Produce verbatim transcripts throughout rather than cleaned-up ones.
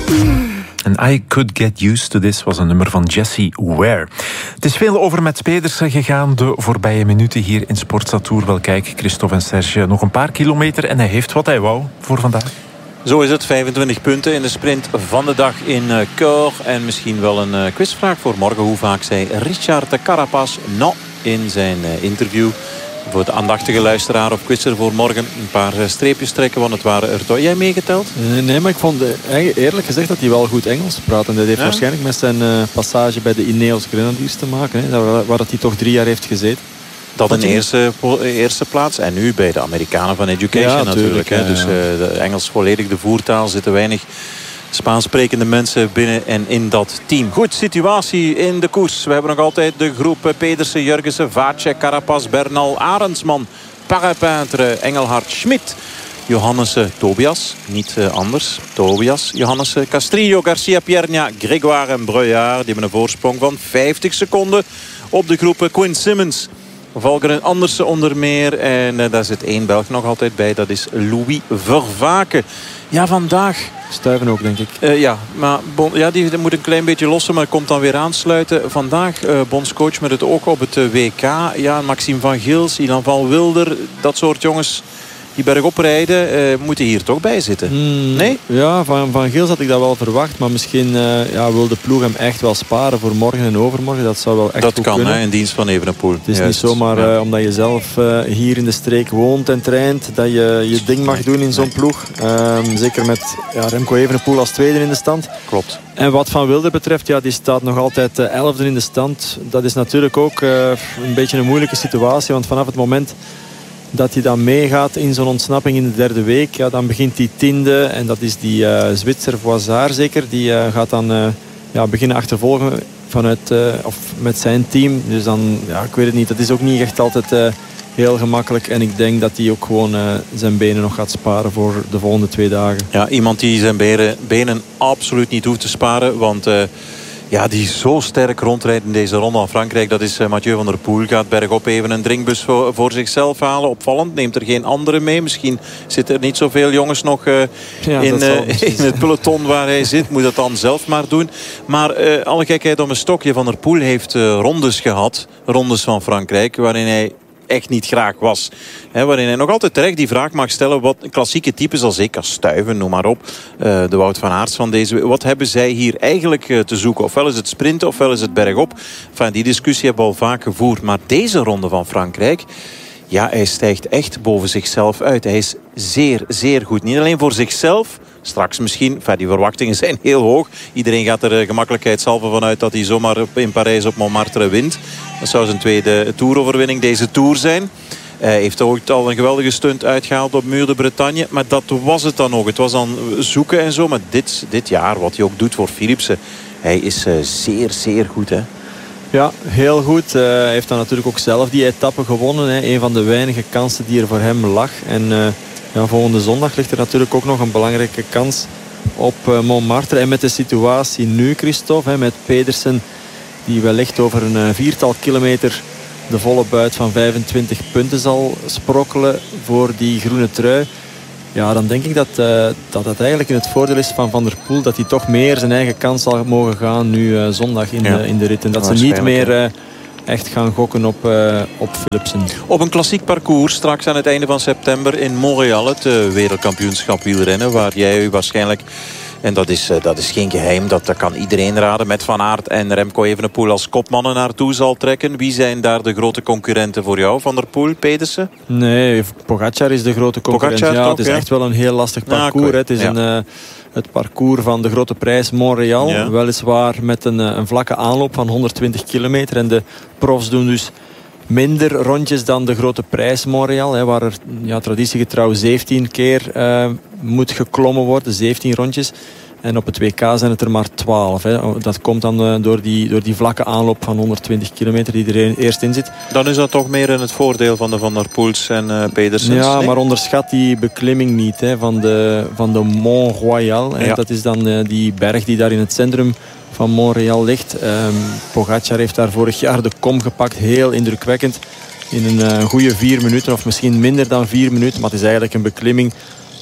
And I Could Get Used to This was een nummer van Jessie Ware. Het is veel over met Pedersen gegaan de voorbije minuten hier in Sportstad Tour. Wel kijk, Christophe en Serge, nog een paar kilometer en hij heeft wat hij wou voor vandaag. Zo is het, vijfentwintig punten in de sprint van de dag in uh, Keur. En misschien wel een uh, quizvraag voor morgen. Hoe vaak zei Richard de Carapaz no in zijn uh, interview? Voor de aandachtige luisteraar of quizzer voor morgen een paar streepjes trekken, want het waren er toch. Jij meegeteld? Nee, nee, maar ik vond eerlijk gezegd dat hij wel goed Engels praat. En dat heeft ja? waarschijnlijk met zijn uh, passage bij de Ineos Grenadiers te maken. Hè, waar, waar dat hij toch drie jaar heeft gezeten. Dat in eerste, eerste plaats. En nu bij de Amerikanen van Education ja, natuurlijk. Hè. Ja, ja. Dus uh, de Engels volledig de voertaal. Zitten weinig Spaans sprekende mensen binnen en in dat team. Goed, situatie in de koers. We hebben nog altijd de groep Pedersen, Jurgensen, Vacek, Carapaz, Bernal, Arendsman, Parapintre, Engelhard, Schmidt, Johannessen, Tobias. Niet uh, anders. Tobias, Johannessen, Castrillo, Garcia, Pierna, Grégoire en Breuillard. Die hebben een voorsprong van vijftig seconden op de groep Quinn Simmons. Valkeren Andersen onder meer. En uh, daar zit één Belg nog altijd bij. Dat is Louis Vervaken. Ja, vandaag... Stuiven ook, denk ik. Uh, ja, maar bon, ja, die moet een klein beetje lossen, maar komt dan weer aansluiten. Vandaag uh, bondscoach met het oog op het uh, W K. Ja, Maxime van Gils, Ilan van Wilder. Dat soort jongens die bergop rijden, uh, moeten hier toch bij zitten. Mm, nee? Ja, van, van Gils had ik dat wel verwacht. Maar misschien uh, ja, wil de ploeg hem echt wel sparen voor morgen en overmorgen. Dat zou wel echt dat goed kan, kunnen. Hè, in dienst van Evenepoel. Het is Juist. niet zomaar ja. uh, omdat je zelf uh, hier in de streek woont en traint, dat je je ding mag doen in zo'n ploeg. Um, zeker met ja, Remco Evenepoel als tweede in de stand. Klopt. En wat Van Wilder betreft, ja, die staat nog altijd uh, elfde in de stand. Dat is natuurlijk ook uh, een beetje een moeilijke situatie. Want vanaf het moment dat hij dan meegaat in zo'n ontsnapping in de derde week, ja, dan begint die tiende. En dat is die uh, Zwitser Voisard zeker. Die uh, gaat dan uh, ja, beginnen achtervolgen vanuit, uh, of met zijn team. Dus dan, ja, ik weet het niet. Dat is ook niet echt altijd uh, heel gemakkelijk. En ik denk dat hij ook gewoon uh, zijn benen nog gaat sparen voor de volgende twee dagen. Ja, iemand die zijn benen, benen absoluut niet hoeft te sparen. Want... Uh, Ja, die zo sterk rondrijdt in deze ronde van Frankrijk. Dat is uh, Mathieu van der Poel. Gaat bergop even een drinkbus voor, voor zichzelf halen. Opvallend. Neemt er geen andere mee. Misschien zitten er niet zoveel jongens nog uh, ja, in, uh, in het peloton waar hij zit. Moet dat dan zelf maar doen. Maar uh, alle gekheid om een stokje. Van der Poel heeft uh, rondes gehad. Rondes van Frankrijk. Waarin hij echt niet graag was. He, waarin hij nog altijd terecht die vraag mag stellen. Wat klassieke types als ik, als Stuiven, noem maar op. Uh, de Wout van Aerts van deze. Wat hebben zij hier eigenlijk uh, te zoeken? Ofwel is het sprinten, ofwel is het bergop. Enfin, die discussie hebben we al vaak gevoerd. Maar deze ronde van Frankrijk... Ja, hij stijgt echt boven zichzelf uit. Hij is zeer, zeer goed. Niet alleen voor zichzelf... Straks misschien, enfin, die verwachtingen zijn heel hoog. Iedereen gaat er gemakkelijkheidshalve vanuit dat hij zomaar in Parijs op Montmartre wint. Dat zou zijn tweede toeroverwinning deze Tour zijn. Hij heeft ooit al een geweldige stunt uitgehaald op Muur de Bretagne. Maar dat was het dan nog. Het was dan zoeken en zo. Maar dit, dit jaar, wat hij ook doet voor Philipsen... Hij is uh, zeer, zeer goed, hè. Ja, heel goed. Uh, hij heeft dan natuurlijk ook zelf die etappe gewonnen. Hè. Een van de weinige kansen die er voor hem lag. En... Uh, Ja, volgende zondag ligt er natuurlijk ook nog een belangrijke kans op uh, Montmartre. En met de situatie nu, Christophe, hè, met Pedersen... die wellicht over een uh, viertal kilometer de volle buit van vijfentwintig punten zal sprokkelen voor die groene trui. Ja, dan denk ik dat, uh, dat het eigenlijk in het voordeel is van Van der Poel... dat hij toch meer zijn eigen kans zal mogen gaan nu uh, zondag in, ja. de, in de rit. En dat ze niet meer... Uh, echt gaan gokken op, uh, op Philipsen. Op een klassiek parcours straks aan het einde van september in Montreal. Het uh, wereldkampioenschap wielrennen. Waar jij waarschijnlijk, en dat is, uh, dat is geen geheim, dat, dat kan iedereen raden, met Van Aert en Remco Evenepoel als kopmannen naartoe zal trekken. Wie zijn daar de grote concurrenten voor jou? Van der Poel, Pedersen? Nee, Pogacar is de grote concurrent. Pogacar, ja, toch, het is ja? echt wel een heel lastig parcours. Ja, het is ja. een... Uh, Het parcours van de Grote Prijs Montreal. Ja. Weliswaar met een, een vlakke aanloop van honderdtwintig kilometer. En de profs doen dus minder rondjes dan de Grote Prijs Montreal. Hè, waar er ja, traditiegetrouw zeventien keer uh, moet geklommen worden. zeventien rondjes. En op het W K zijn het er maar twaalf. Hè. Dat komt dan uh, door, die, door die vlakke aanloop van honderdtwintig kilometer die er eerst in zit. Dan is dat toch meer in het voordeel van de Van der Poels en uh, Pedersens? Ja, nee? maar onderschat die beklimming niet hè, van, de, van de Mont Royal. Hè. Ja. Dat is dan uh, die berg die daar in het centrum van Montreal ligt. Um, Pogacar heeft daar vorig jaar de kom gepakt. Heel indrukwekkend. In een uh, goede vier minuten of misschien minder dan vier minuten. Maar het is eigenlijk een beklimming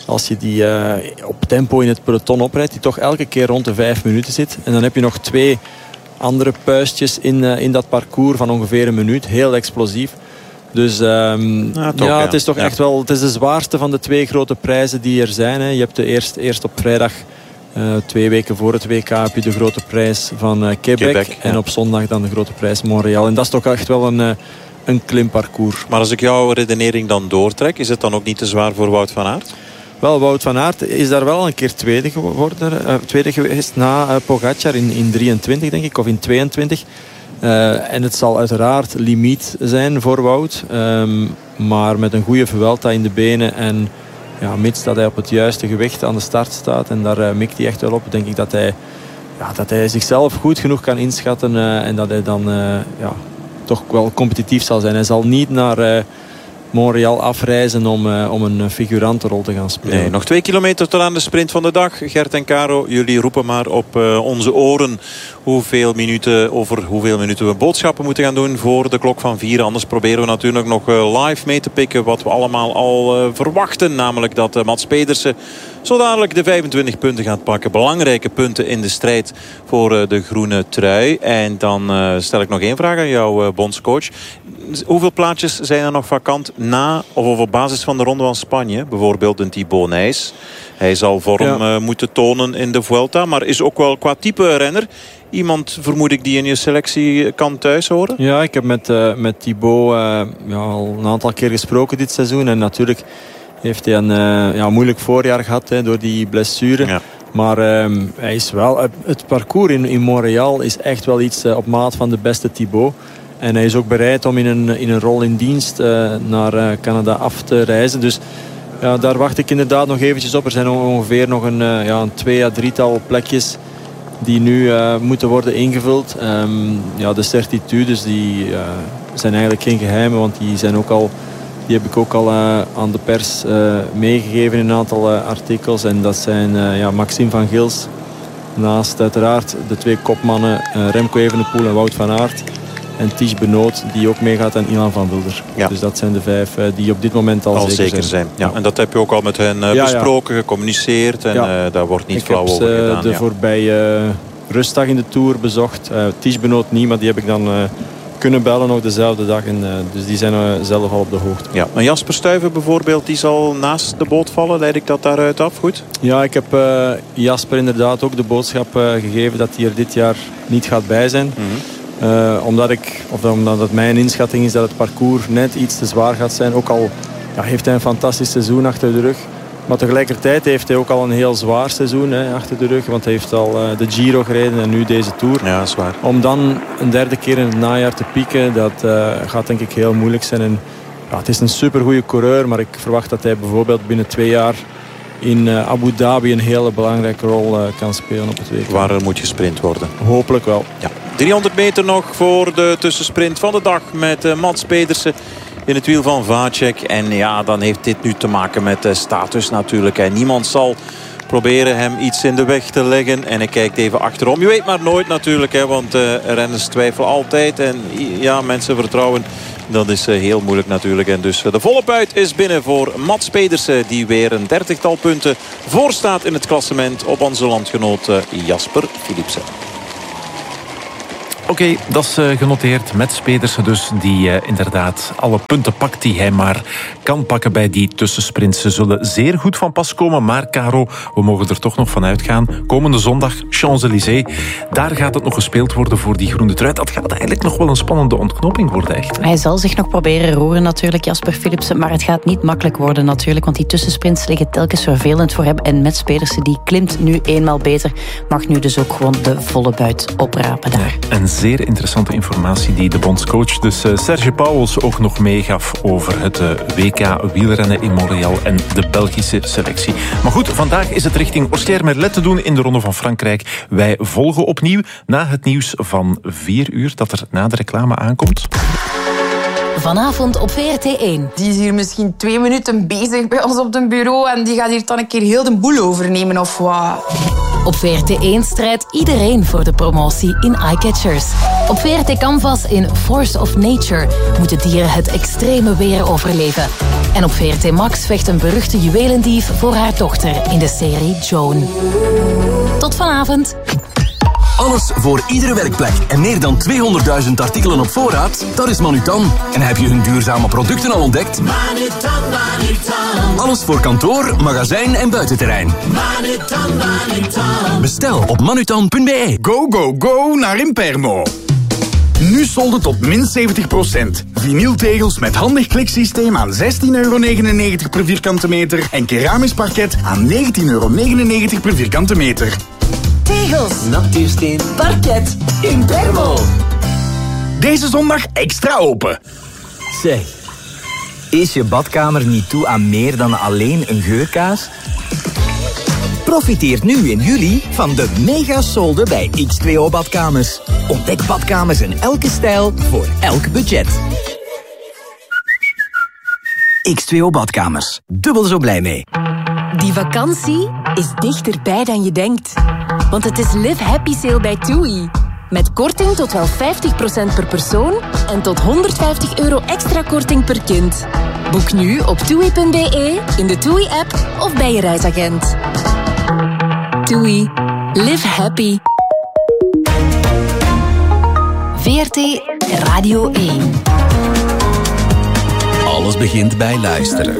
als je die uh, op tempo in het peloton oprijdt, die toch elke keer rond de vijf minuten zit. En dan heb je nog twee andere puistjes in, uh, in dat parcours van ongeveer een minuut. Heel explosief. Dus um, ja, toch, ja, het is toch ja. echt wel, het is de zwaarste van de twee grote prijzen die er zijn. Hè. Je hebt de eerst, eerst op vrijdag, uh, twee weken voor het W K, heb je de grote prijs van uh, Quebec. Quebec en ja. op zondag dan de grote prijs Montreal. En dat is toch echt wel een, uh, een klimparcours. Maar als ik jouw redenering dan doortrek, is het dan ook niet te zwaar voor Wout van Aert? Wel, Wout van Aert is daar wel een keer tweede geworden, uh, tweede geweest na uh, Pogacar in, in drieëntwintig, denk ik, of in tweeëntwintig. Uh, en het zal uiteraard limiet zijn voor Wout. Um, maar met een goede Vuelta in de benen en ja, mits dat hij op het juiste gewicht aan de start staat, en daar uh, mikt hij echt wel op, denk ik dat hij, ja, dat hij zichzelf goed genoeg kan inschatten uh, en dat hij dan uh, ja, toch wel competitief zal zijn. Hij zal niet naar uh, Montreal afreizen om, uh, om een figurantenrol te gaan spelen. Nee, nog twee kilometer tot aan de sprint van de dag. Gert en Caro, jullie roepen maar op uh, onze oren hoeveel minuten, over hoeveel minuten we boodschappen moeten gaan doen voor de klok van vier. Anders proberen we natuurlijk nog uh, live mee te pikken wat we allemaal al uh, verwachten. Namelijk dat uh, Mats Pedersen zo dadelijk de vijfentwintig punten gaat pakken. Belangrijke punten in de strijd voor uh, de groene trui. En dan uh, stel ik nog één vraag aan jou, uh, bondscoach. Hoeveel plaatjes zijn er nog vakant na of op basis van de Ronde van Spanje? Bijvoorbeeld een Thibaut Nys. Hij zal vorm ja. uh, moeten tonen in de Vuelta. Maar is ook wel qua type renner iemand, vermoed ik, die in je selectie kan thuis horen? Ja, ik heb met, uh, met Thibaut uh, ja, al een aantal keer gesproken dit seizoen. En natuurlijk heeft hij een uh, ja, moeilijk voorjaar gehad hè, door die blessure. Ja. Maar uh, hij is wel, het parcours in, in Montreal is echt wel iets uh, op maat van de beste Thibaut. En hij is ook bereid om in een, in een rol in dienst uh, naar uh, Canada af te reizen. Dus ja, daar wacht ik inderdaad nog eventjes op. Er zijn ongeveer nog een, uh, ja, een twee à drietal plekjes die nu uh, moeten worden ingevuld. Um, ja, de certitudes die, uh, zijn eigenlijk geen geheimen, want die, zijn ook al, die heb ik ook al uh, aan de pers uh, meegegeven in een aantal uh, artikels. En dat zijn uh, ja, Maxime van Gils, naast uiteraard de twee kopmannen uh, Remco Evenepoel en Wout van Aert. En Ties Benoot, die ook meegaat, en Ilan van Wilder. Ja. Dus dat zijn de vijf uh, die op dit moment al, al zeker, zeker zijn. zijn. Ja. Ja. En dat heb je ook al met hen uh, ja, besproken, ja. gecommuniceerd. En ja. uh, daar wordt niet ik flauw over gedaan. Ik heb de ja. voorbije uh, rustdag in de Tour bezocht. Uh, Ties Benoot niet, maar die heb ik dan uh, kunnen bellen nog dezelfde dag. En, uh, dus die zijn uh, zelf al op de hoogte. Ja. En Jasper Stuyven bijvoorbeeld, die zal naast de boot vallen. Leid ik dat daaruit af? Goed? Ja, ik heb uh, Jasper inderdaad ook de boodschap uh, gegeven dat hij er dit jaar niet gaat bij zijn. Mm-hmm. Uh, omdat, ik, of omdat het mijn inschatting is dat het parcours net iets te zwaar gaat zijn. Ook al ja, heeft hij een fantastisch seizoen achter de rug. Maar tegelijkertijd heeft hij ook al een heel zwaar seizoen hè, achter de rug. Want hij heeft al uh, de Giro gereden en nu deze Tour. Ja, zwaar. Om dan een derde keer in het najaar te pieken, dat uh, gaat denk ik heel moeilijk zijn. En, ja, het is een supergoeie coureur, maar ik verwacht dat hij bijvoorbeeld binnen twee jaar in uh, Abu Dhabi een hele belangrijke rol uh, kan spelen op het W K. Waar er moet gesprint worden. Hopelijk wel. Ja. driehonderd meter nog voor de tussensprint van de dag met uh, Mats Pedersen in het wiel van Vacek. En ja, dan heeft dit nu te maken met uh, status natuurlijk. En niemand zal proberen hem iets in de weg te leggen. En hij kijkt even achterom. Je weet maar nooit natuurlijk, hè, want uh, renners twijfelen altijd. En ja, mensen vertrouwen. Dat is uh, heel moeilijk natuurlijk. En dus uh, de volle buit is binnen voor Mats Pedersen, die weer een dertigtal punten voorstaat in het klassement op onze landgenoot uh, Jasper Philipsen. Oké, okay, dat is uh, genoteerd. Mats Pedersen dus, die uh, inderdaad alle punten pakt die hij maar kan pakken bij die tussensprints. Ze zullen zeer goed van pas komen, maar Caro, we mogen er toch nog van uitgaan. Komende zondag, Champs-Élysées, daar gaat het nog gespeeld worden voor die groene trui. Dat gaat eigenlijk nog wel een spannende ontknoping worden, echt. Hij zal zich nog proberen roeren natuurlijk, Jasper Philipsen, maar het gaat niet makkelijk worden natuurlijk, want die tussensprints liggen telkens vervelend voor hem. En Mats Pedersen, die klimt nu eenmaal beter, mag nu dus ook gewoon de volle buit oprapen daar. Ja, en zeer interessante informatie die de bondscoach, dus uh, Serge Pauwels, ook nog meegaf over het uh, W K wielrennen in Montreal en de Belgische selectie. Maar goed, vandaag is het richting Ostier-Merlet te doen in de Ronde van Frankrijk. Wij volgen opnieuw na het nieuws van vier uur dat er na de reclame aankomt. Vanavond op V R T één. Die is hier misschien twee minuten bezig bij ons op het bureau en die gaat hier dan een keer heel de boel overnemen of wat. Op V R T één strijdt iedereen voor de promotie in Eyecatchers. Op V R T Canvas in Force of Nature moeten dieren het extreme weer overleven. En op V R T Max vecht een beruchte juwelendief voor haar dochter in de serie Joan. Tot vanavond. Alles voor iedere werkplek en meer dan tweehonderdduizend artikelen op voorraad? Dat is Manutan. En heb je hun duurzame producten al ontdekt? Manutan, Manutan. Alles voor kantoor, magazijn en buitenterrein. Manutan, Manutan. Bestel op manutan punt b e. Go, go, go naar Impermo. Nu solden tot min zeventig procent. Vinyltegels met handig kliksysteem aan zestien euro negenennegentig per vierkante meter en keramisch parket aan negentien euro negenennegentig per vierkante meter. Tegels, Natuursteen, parket, Impermo. Deze zondag extra open. Zeg, is je badkamer niet toe aan meer dan alleen een geurkaas? Profiteer nu in juli van de mega-solden bij X twee O Badkamers. Ontdek badkamers in elke stijl voor elk budget. X twee O Badkamers. Dubbel zo blij mee. Die vakantie is dichterbij dan je denkt. Want het is Live Happy Sale bij TUI. Met korting tot wel vijftig procent per persoon en tot honderdvijftig euro extra korting per kind. Boek nu op toei punt b e, in de TUI-app of bij je reisagent. TUI. Live happy. V R T Radio één. Alles begint bij luisteren.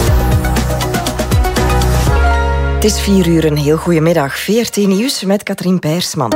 Het is vier uur, een heel goede middag. V R T Nieuws met Katrien Peirsman.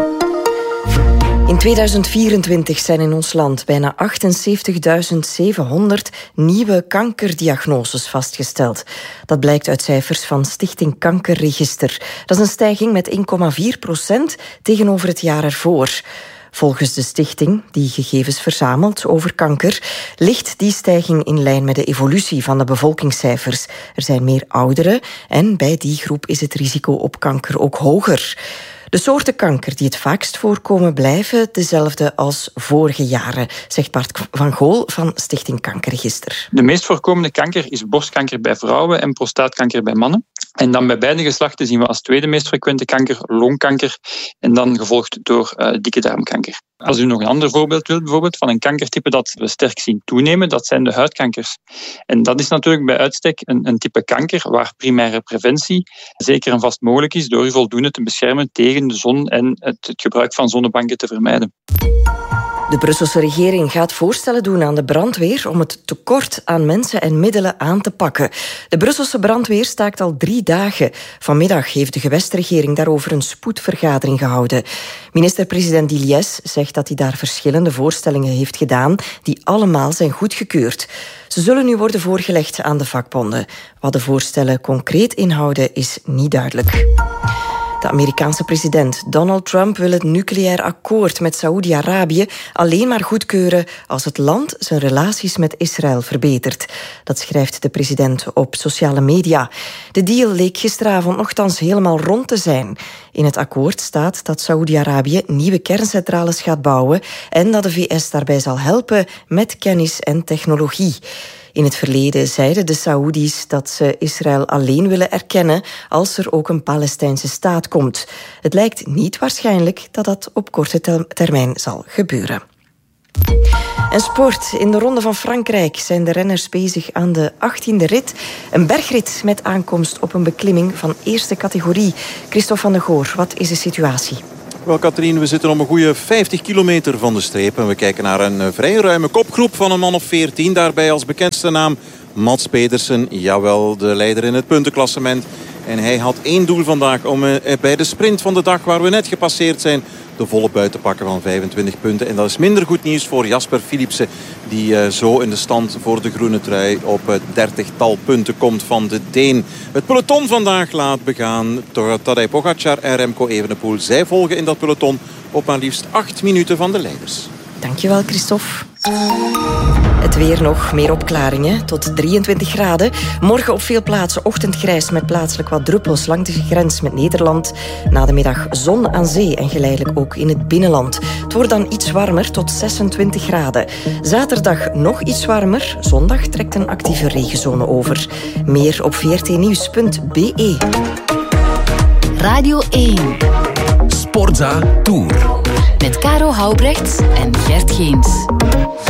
In tweeduizend vierentwintig zijn in ons land bijna achtenzeventigduizend zevenhonderd nieuwe kankerdiagnoses vastgesteld. Dat blijkt uit cijfers van Stichting Kankerregister. Dat is een stijging met één komma vier procent tegenover het jaar ervoor. Volgens de stichting, die gegevens verzamelt over kanker, ligt die stijging in lijn met de evolutie van de bevolkingscijfers. Er zijn meer ouderen en bij die groep is het risico op kanker ook hoger. De soorten kanker die het vaakst voorkomen blijven dezelfde als vorige jaren, zegt Bart van Gool van Stichting Kankerregister. De meest voorkomende kanker is borstkanker bij vrouwen en prostaatkanker bij mannen. En dan bij beide geslachten zien we als tweede meest frequente kanker longkanker en dan gevolgd door uh, dikke darmkanker. Als u nog een ander voorbeeld wilt, bijvoorbeeld van een kankertype dat we sterk zien toenemen, dat zijn de huidkankers. En dat is natuurlijk bij uitstek een, een type kanker waar primaire preventie zeker en vast mogelijk is door u voldoende te beschermen tegen de zon en het, het gebruik van zonnebanken te vermijden. De Brusselse regering gaat voorstellen doen aan de brandweer om het tekort aan mensen en middelen aan te pakken. De Brusselse brandweer staakt al drie dagen. Vanmiddag heeft de gewestregering daarover een spoedvergadering gehouden. Minister-president Diliès zegt dat hij daar verschillende voorstellingen heeft gedaan die allemaal zijn goedgekeurd. Ze zullen nu worden voorgelegd aan de vakbonden. Wat de voorstellen concreet inhouden is niet duidelijk. De Amerikaanse president Donald Trump wil het nucleair akkoord met Saoedi-Arabië alleen maar goedkeuren als het land zijn relaties met Israël verbetert. Dat schrijft de president op sociale media. De deal leek gisteravond nochtans helemaal rond te zijn. In het akkoord staat dat Saoedi-Arabië nieuwe kerncentrales gaat bouwen en dat de V S daarbij zal helpen met kennis en technologie. In het verleden zeiden de Saoedi's dat ze Israël alleen willen erkennen als er ook een Palestijnse staat komt. Het lijkt niet waarschijnlijk dat dat op korte termijn zal gebeuren. En sport. In de Ronde van Frankrijk zijn de renners bezig aan de achttiende rit. Een bergrit met aankomst op een beklimming van eerste categorie. Christophe van der Goor, wat is de situatie? Wel, Katrien, we zitten om een goede vijftig kilometer van de streep. En we kijken naar een vrij ruime kopgroep van een man of veertien. Daarbij als bekendste naam Mads Pedersen. Jawel, de leider in het puntenklassement. En hij had één doel vandaag om bij de sprint van de dag waar we net gepasseerd zijn de volle buit te pakken van vijfentwintig punten. En dat is minder goed nieuws voor Jasper Philipsen, die uh, zo in de stand voor de groene trui op het dertigtal punten komt van de Deen. Het peloton vandaag laat begaan door Tadej Pogacar en Remco Evenepoel. Zij volgen in dat peloton op maar liefst acht minuten van de leiders. Dankjewel, Christophe. Het weer nog, meer opklaringen, tot drieëntwintig graden. Morgen op veel plaatsen ochtendgrijs met plaatselijk wat druppels langs de grens met Nederland. Na de middag zon aan zee en geleidelijk ook in het binnenland. Het wordt dan iets warmer, tot zesentwintig graden. Zaterdag nog iets warmer. Zondag trekt een actieve regenzone over. Meer op v r t nieuws punt b e. Radio één. Sportza Tour. Met Caro Houbrechts en Gert Geens.